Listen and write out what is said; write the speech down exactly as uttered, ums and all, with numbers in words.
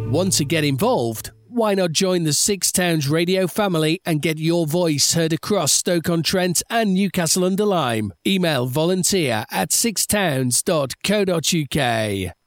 Want to get involved? Why not join the Six Towns radio family and get your voice heard across Stoke-on-Trent and Newcastle-under-Lyme? Email volunteer at sixtowns dot co dot uk.